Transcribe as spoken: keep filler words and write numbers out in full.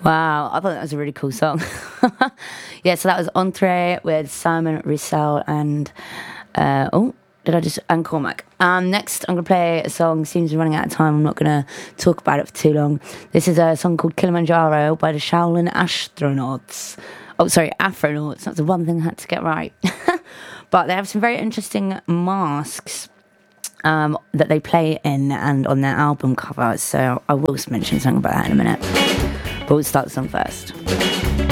Wow, I thought that was a really cool song. Yeah, so that was Entree with Simon Roussel and uh, oh, did I just and Cormac. Um, next, I'm gonna play a song. Seems to be running out of time. I'm not gonna talk about it for too long. This is a song called Kilimanjaro by the Shaolin Astronauts. Oh, sorry, Afronauts. That's the one thing I had to get right. But they have some very interesting masks um, that they play in and on their album cover. So I will mention something about that in a minute. But we'll start the song first.